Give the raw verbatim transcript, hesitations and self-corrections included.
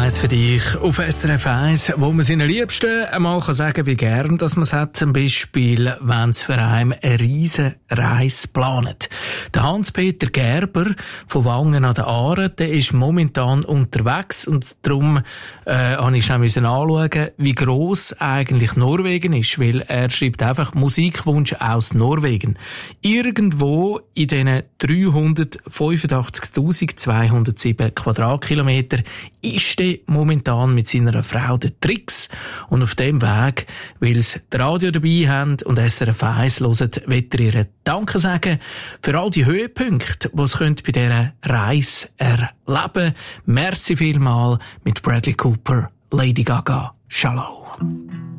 eins für dich auf S R F eins, wo man seinen Liebsten einmal sagen kann, wie gern dass man es hat. Zum Beispiel, wenn es für einen eine riesen Reise planet. Der Hans-Peter Gerber von Wangen an der Aare, der ist momentan unterwegs und darum äh, musste ich schnell anschauen, wie gross eigentlich Norwegen ist, weil er schreibt einfach Musikwunsch aus Norwegen. Irgendwo in diesen dreihundertfünfundachtzigtausendzweihundertsieben Quadratkilometer ist er momentan mit seiner Frau der Trix. Und auf dem Weg, weil sie das Radio dabei haben und S R F eins hören, will er ihr Danke sagen für all die Höhepunkte, die sie bei dieser Reise erleben können. Merci vielmal mit Bradley Cooper, Lady Gaga, Shallow.